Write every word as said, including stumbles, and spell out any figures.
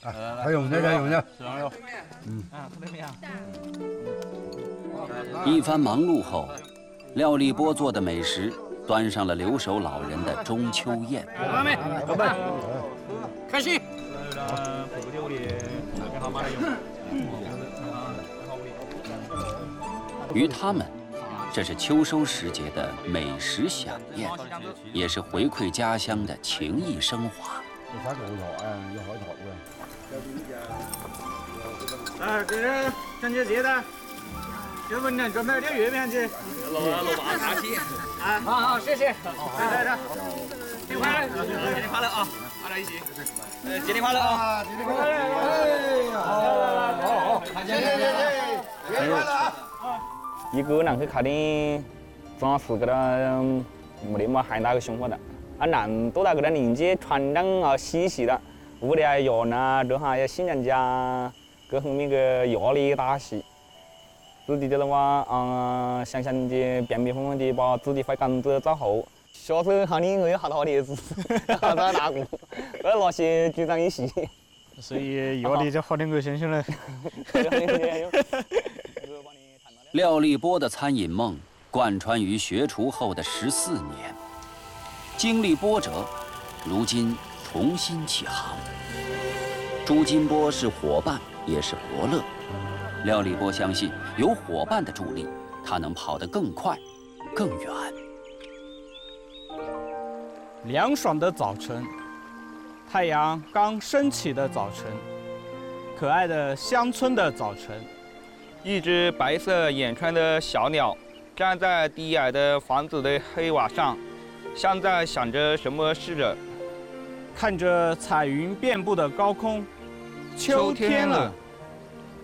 啊，还有呢，还有呢。 嗯啊，怎么样？ 一番忙碌后，廖立波做的美食端上了留守老人的中秋宴。 干杯！干杯！开心！ 于他们，这是秋收时节的美食飨宴，也是回馈家乡的情谊升华。 有啥狗草啊？有好草的。 啊，这是春节节的，给文人准备了点月饼去。老老爸客气。啊，好好，谢谢。来来来，新年快乐！新年快乐啊！大家一起。呃，新年快乐啊！新年快乐！哎呀，好，好，好，谢谢谢谢，新年快乐啊！ 一个人去看的，总是给他没得么很大个想法的。啊，人多大个的年纪，传统啊习习的，屋里啊人啊，这下要新娘家，各方面个压力大些。自己的话，嗯，想想的变变方方的把自己块杆子找好。下次喊你我要好大的子，好大大个，要拿些局长一起。 所以压力就好点个先生了。 廖立波的餐饮梦贯穿于学厨后的十四年，经历波折，如今重新起航。朱金波是伙伴，也是伯乐。廖立波相信，有伙伴的助力，他能跑得更快、更远。 凉爽的早晨，太阳刚升起的早晨，可爱的乡村的早晨。 一只白色眼穿的小鸟，站在低矮的房子的黑瓦上，像在想着什么似的。 看着彩云遍布的高空，秋天了。